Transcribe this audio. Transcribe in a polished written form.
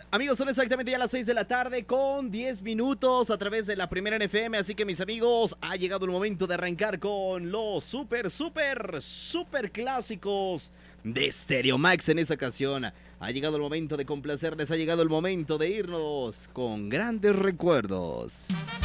Amigos, son exactamente ya las 6 de la tarde con 10 minutos a través de la Primera FM. Así que, mis amigos, ha llegado el momento de arrancar con los super clásicos de Stereo Max en esta ocasión. Ha llegado el momento de complacerles, ha llegado el momento de irnos con grandes recuerdos.